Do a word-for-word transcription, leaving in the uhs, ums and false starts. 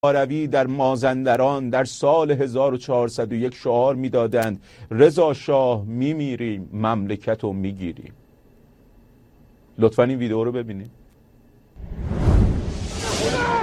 عربی در مازندران در سال هزار و چهارصد و یک شعار میدادند رضا شاه میمیریم مملکت رو میگیریم. لطفاً این ویدیو رو ببینید.